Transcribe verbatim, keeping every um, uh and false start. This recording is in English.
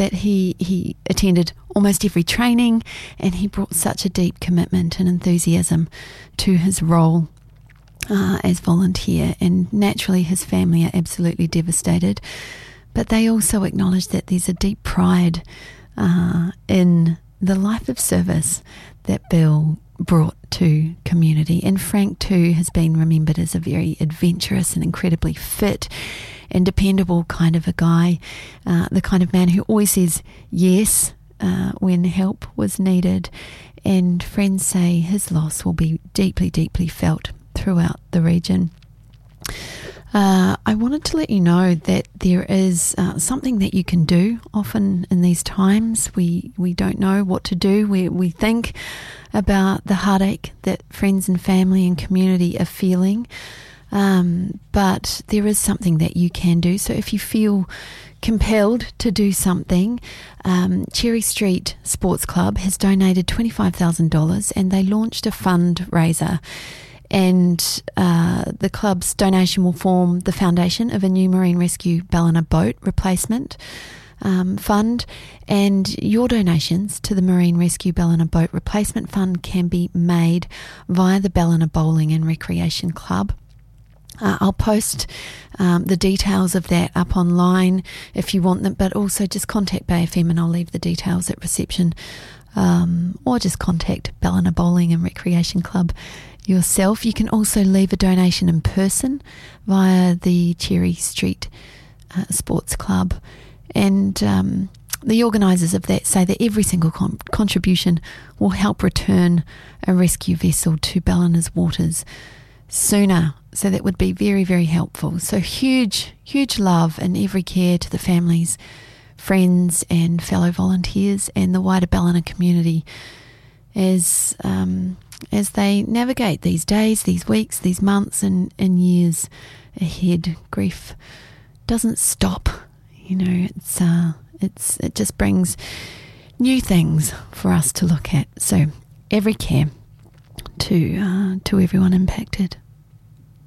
that he, he attended almost every training, and he brought such a deep commitment and enthusiasm to his role uh, as volunteer, and naturally his family are absolutely devastated, but they also acknowledge that there's a deep pride uh, in the life of service that Bill brought to community. And Frank too has been remembered as a very adventurous and incredibly fit and dependable kind of a guy, uh, the kind of man who always says yes uh, when help was needed. And friends say his loss will be deeply, deeply felt throughout the region. Uh, I wanted to let you know that there is uh, something that you can do. Often in these times, we, we don't know what to do. We we think about the heartache that friends and family and community are feeling, um, but there is something that you can do. So if you feel compelled to do something, um, Cherry Street Sports Club has donated twenty-five thousand dollars, and they launched a fundraiser. And uh, the club's donation will form the foundation of a new Marine Rescue Ballina boat replacement um, fund. And your donations to the Marine Rescue Ballina boat replacement fund can be made via the Ballina Bowling and Recreation Club. Uh, I'll post um, the details of that up online if you want them, but also just contact Bay F M and I'll leave the details at reception, um, or just contact Ballina Bowling and Recreation Club yourself. You can also leave a donation in person via the Cherry Street uh, Sports Club, and um, the organisers of that say that every single con- contribution will help return a rescue vessel to Ballina's waters sooner. So that would be very, very helpful. So huge, huge love and every care to the families, friends and fellow volunteers and the wider Ballina community as um, as they navigate these days, these weeks, these months and, and years ahead. Grief doesn't stop, you know, it's uh, it's it just brings new things for us to look at. So every care to uh, to everyone impacted.